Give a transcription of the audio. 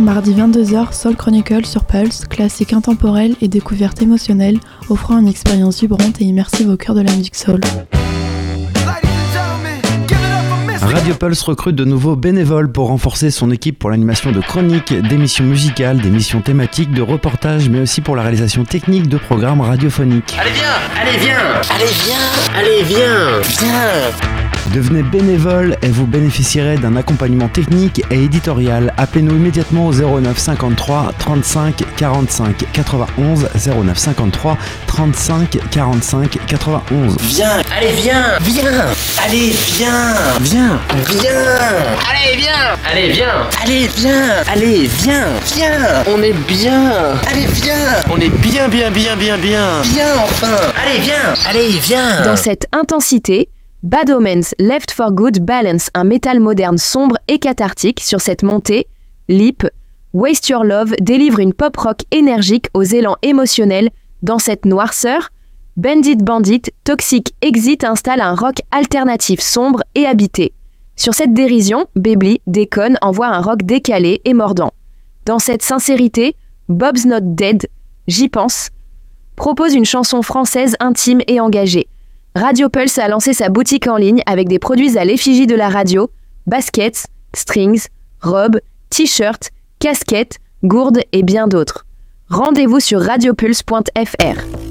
Mardi 22h, Soul Chronicle sur Pulse, classique intemporel et découverte émotionnelle, offrant une expérience vibrante et immersive au cœur de la musique soul. Radio Pulse recrute de nouveaux bénévoles pour renforcer son équipe pour l'animation de chroniques, d'émissions musicales, d'émissions thématiques, de reportages, mais aussi pour la réalisation technique de programmes radiophoniques. Allez viens, allez viens, allez viens, allez viens, viens. Devenez bénévole et vous bénéficierez d'un accompagnement technique et éditorial. Appelez-nous immédiatement au 09 53 35 45 91 09 53 35 45 91. Viens, allez viens, viens, allez viens, viens, viens, allez viens, allez viens, allez viens, allez viens, viens, on est bien, allez viens, on est bien, bien, bien, bien, bien, viens enfin, allez viens. Dans cette intensité, Bad Omens Left for Good balance un métal moderne sombre et cathartique. Sur cette montée, Leap, Waste Your Love délivre une pop rock énergique aux élans émotionnels. Dans cette noirceur, Bandit, Toxic Exit installe un rock alternatif sombre et habité. Sur cette dérision, Baby déconne envoie un rock décalé et mordant. Dans cette sincérité, Bob's Not Dead, J'y pense, propose une chanson française intime et engagée. Radio Pulse a lancé sa boutique en ligne avec des produits à l'effigie de la radio, baskets, strings, robes, t-shirts, casquettes, gourdes et bien d'autres. Rendez-vous sur radiopulse.fr.